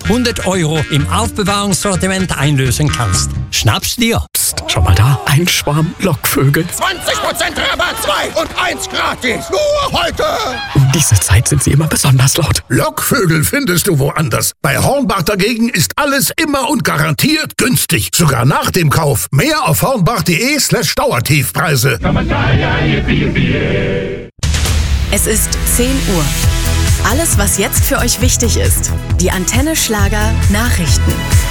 100 € im Aufbewahrungssortiment einlösen kannst. Schnapp's dir. Psst, schau mal da, ein Schwarm Lockvögel. 20% Rabatt, 2 und 1 gratis. Nur heute. Um diese Zeit sind sie immer besonders laut. Lockvögel findest du woanders. Bei Hornbach dagegen ist alles immer und garantiert günstig. Sogar nach dem Kauf. Mehr auf hornbach.de/Dauertiefpreise. Es ist 10 Uhr. Alles, was jetzt für euch wichtig ist. Die Antenne Schlager Nachrichten.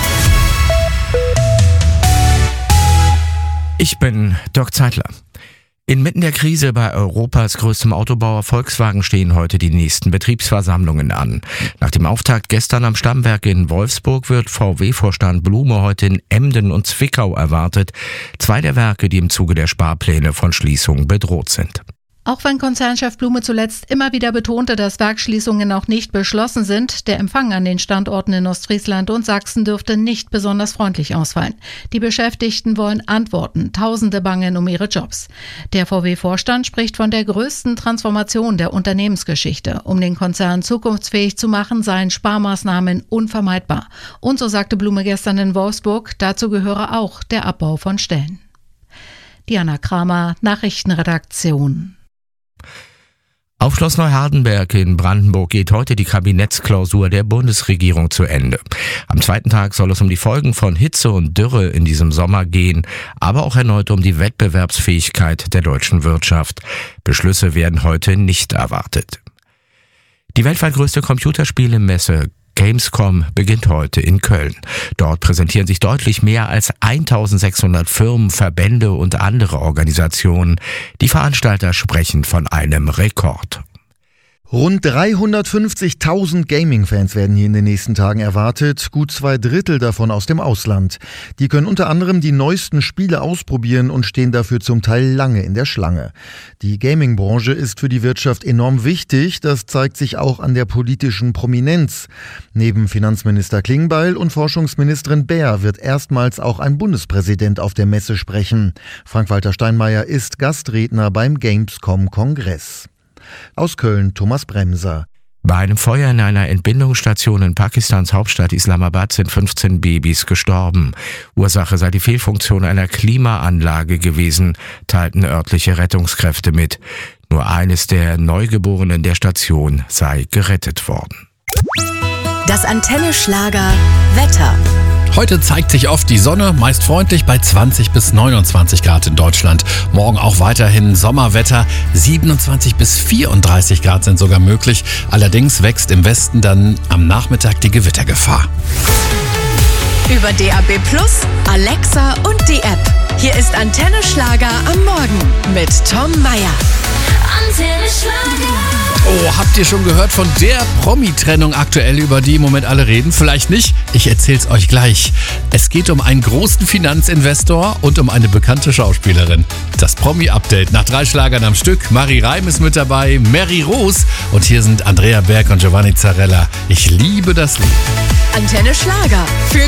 Ich bin Dirk Zeitler. Inmitten der Krise bei Europas größtem Autobauer Volkswagen stehen heute die nächsten Betriebsversammlungen an. Nach dem Auftakt gestern am Stammwerk in Wolfsburg wird VW-Vorstand Blume heute in Emden und Zwickau erwartet. 2 der Werke, die im Zuge der Sparpläne von Schließungen bedroht sind. Auch wenn Konzernchef Blume zuletzt immer wieder betonte, dass Werksschließungen noch nicht beschlossen sind, der Empfang an den Standorten in Ostfriesland und Sachsen dürfte nicht besonders freundlich ausfallen. Die Beschäftigten wollen Antworten, Tausende bangen um ihre Jobs. Der VW-Vorstand spricht von der größten Transformation der Unternehmensgeschichte. Um den Konzern zukunftsfähig zu machen, seien Sparmaßnahmen unvermeidbar. Und so sagte Blume gestern in Wolfsburg, dazu gehöre auch der Abbau von Stellen. Diana Kramer, Nachrichtenredaktion. Auf Schloss Neuhardenberg in Brandenburg geht heute die Kabinettsklausur der Bundesregierung zu Ende. Am zweiten Tag soll es um die Folgen von Hitze und Dürre in diesem Sommer gehen, aber auch erneut um die Wettbewerbsfähigkeit der deutschen Wirtschaft. Beschlüsse werden heute nicht erwartet. Die weltweit größte Computerspielemesse Gamescom beginnt heute in Köln. Dort präsentieren sich deutlich mehr als 1600 Firmen, Verbände und andere Organisationen. Die Veranstalter sprechen von einem Rekord. Rund 350.000 Gaming-Fans werden hier in den nächsten Tagen erwartet, gut 2/3 davon aus dem Ausland. Die können unter anderem die neuesten Spiele ausprobieren und stehen dafür zum Teil lange in der Schlange. Die Gaming-Branche ist für die Wirtschaft enorm wichtig, das zeigt sich auch an der politischen Prominenz. Neben Finanzminister Klingbeil und Forschungsministerin Baer wird erstmals auch ein Bundespräsident auf der Messe sprechen. Frank-Walter Steinmeier ist Gastredner beim Gamescom-Kongress. Aus Köln Thomas Bremser. Bei einem Feuer in einer Entbindungsstation in Pakistans Hauptstadt Islamabad sind 15 Babys gestorben. Ursache sei die Fehlfunktion einer Klimaanlage gewesen, teilten örtliche Rettungskräfte mit. Nur eines der Neugeborenen der Station sei gerettet worden. Das Antenne Schlager Wetter. Heute zeigt sich oft die Sonne, meist freundlich bei 20 bis 29 Grad in Deutschland. Morgen auch weiterhin Sommerwetter, 27 bis 34 Grad sind sogar möglich. Allerdings wächst im Westen dann am Nachmittag die Gewittergefahr. Über DAB+, Alexa und die App. Hier ist Antenne Schlager am Morgen mit Tom Meyer. Antenne Schlager. Oh, habt ihr schon gehört von der Promi-Trennung aktuell, über die im Moment alle reden? Vielleicht nicht, ich erzähl's euch gleich. Es geht um einen großen Finanzinvestor und um eine bekannte Schauspielerin. Das Promi-Update nach 3 Schlagern am Stück. Marie Reim ist mit dabei, Mary Rose und hier sind Andrea Berg und Giovanni Zarella. Ich liebe das Lied. Antenne Schlager. Für